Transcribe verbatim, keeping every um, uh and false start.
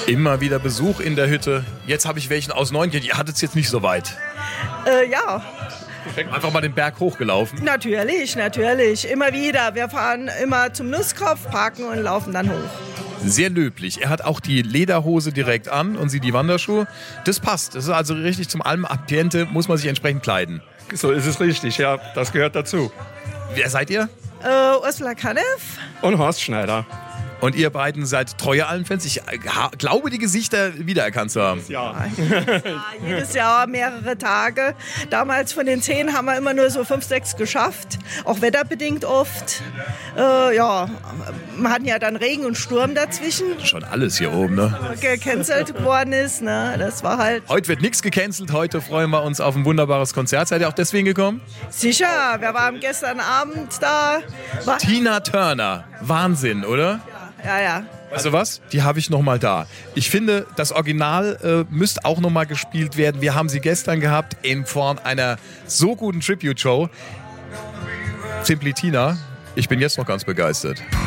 Immer wieder Besuch in der Hütte. Jetzt habe ich welchen aus Neunkirchen. Ihr hattet es jetzt nicht so weit. Äh, ja. Einfach mal den Berg hochgelaufen. Natürlich, natürlich. Immer wieder. Wir fahren immer zum Nusskopf, parken und laufen dann hoch. Sehr löblich. Er hat auch die Lederhose direkt an und sie die Wanderschuhe. Das passt. Das ist also richtig zum Alm-Ambiente, muss man sich entsprechend kleiden. So ist es richtig, ja. Das gehört dazu. Wer seid ihr? Äh, Ursula Kanev. Und Horst Schneider. Und ihr beiden seid treue Almfans. Ich äh, ha- glaube, die Gesichter wiedererkannt zu haben. Ja. Ja, jedes Jahr mehrere Tage. Damals von den zehn haben wir immer nur so fünf, sechs geschafft. Auch wetterbedingt oft. Äh, ja, wir hatten ja dann Regen und Sturm dazwischen, Schon alles hier oben, ne? gecancelt geworden ist. Ne? Das war halt Heute wird nichts gecancelt. Heute freuen wir uns auf ein wunderbares Konzert. Seid ihr auch deswegen gekommen? sicher. Wir waren gestern Abend da. War, Tina Turner. Wahnsinn, oder? ja, ja. Weißt du was? Die habe ich noch mal da. Ich finde, das Original äh, müsste auch noch mal gespielt werden. Wir haben sie gestern gehabt in Form einer so guten Tribute-Show. Simply Tina. Ich bin jetzt noch ganz begeistert.